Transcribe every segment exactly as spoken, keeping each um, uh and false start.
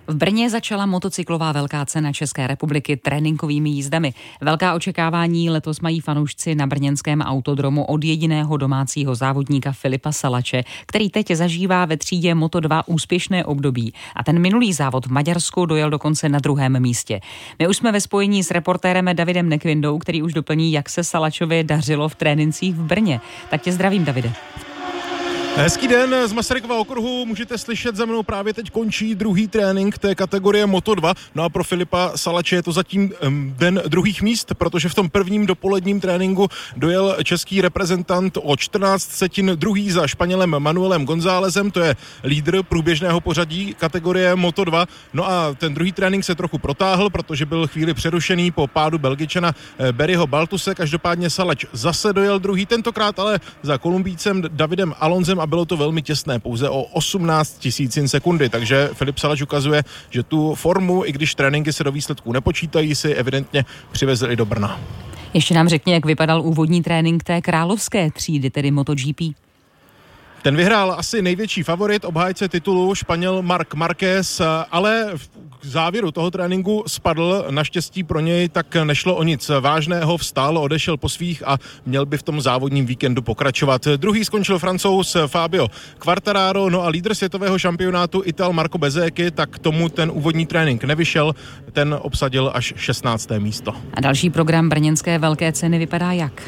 V Brně začala motocyklová velká cena České republiky tréninkovými jízdami. Velká očekávání letos mají fanoušci na brněnském autodromu od jediného domácího závodníka Filipa Salače, který teď zažívá ve třídě Moto dva úspěšné období. A ten minulý závod v Maďarsku dojel dokonce na druhém místě. My už jsme ve spojení s reportérem Davidem Nekvindou, který už doplní, jak se Salačovi dařilo v trénincích v Brně. Tak tě zdravím, Davide. Hezký den z Masarykova okruhu, můžete slyšet, za mnou právě teď končí druhý trénink té kategorie Moto dva, no a pro Filipa Salače je to zatím um, den druhých míst, protože v tom prvním dopoledním tréninku dojel český reprezentant o čtrnáct setin druhý za Španělem Manuelem Gonzálezem, to je lídr průběžného pořadí kategorie Moto dva, no a ten druhý trénink se trochu protáhl, protože byl chvíli přerušený po pádu Belgičana Barryho Baltuse, každopádně Salač zase dojel druhý, tentokrát ale za Kolumbícem Davidem Alonsem a bylo to velmi těsné, pouze o osmnáct tisícin sekundy, takže Filip Salač ukazuje, že tu formu, i když tréninky se do výsledků nepočítají, si evidentně přivezli do Brna. Ještě nám řekni, jak vypadal úvodní trénink té královské třídy, tedy MotoGP. Ten vyhrál asi největší favorit, obhájce titulu, Španěl Marc Marquez, ale k závěru toho tréninku spadl, naštěstí pro něj tak nešlo o nic vážného, vstal, odešel po svých a měl by v tom závodním víkendu pokračovat. Druhý skončil Francouz Fabio Quartararo, no a lídr světového šampionátu Ital Marco Bezzecchi, tak tomu ten úvodní trénink nevyšel, ten obsadil až šestnácté místo. A další program brněnské velké ceny vypadá jak?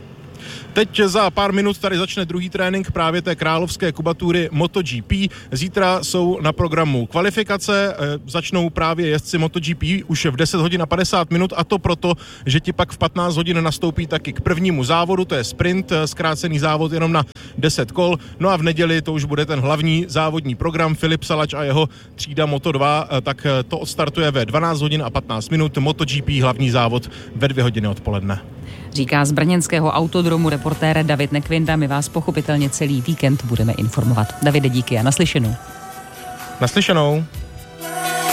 Teď za pár minut tady začne druhý trénink právě té královské kubatury MotoGP. Zítra jsou na programu kvalifikace, začnou právě jezdci MotoGP už v deset hodin a padesát minut a to proto, že ti pak v patnáct hodin nastoupí taky k prvnímu závodu, to je sprint, zkrácený závod jenom na deset kol. No a v neděli to už bude ten hlavní závodní program. Filip Salač a jeho třída Moto dva, tak to odstartuje ve dvanáct hodin a patnáct minut. MotoGP hlavní závod ve dvě hodiny odpoledne. Říká z brněnského autodromu reportér David Nekvinda. My vás pochopitelně celý víkend budeme informovat. Davide, díky a naslyšenou. Naslyšenou.